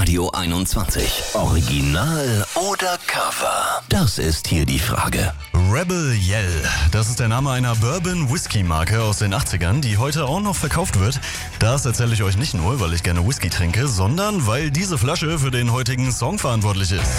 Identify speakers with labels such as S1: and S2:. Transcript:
S1: Radio 21. Original oder Cover? Das ist hier die Frage.
S2: Rebel Yell, das ist der Name einer Bourbon-Whisky-Marke aus den 80ern, die heute auch noch verkauft wird. Das erzähle ich euch nicht nur, weil ich gerne Whisky trinke, sondern weil diese Flasche für den heutigen Song verantwortlich ist.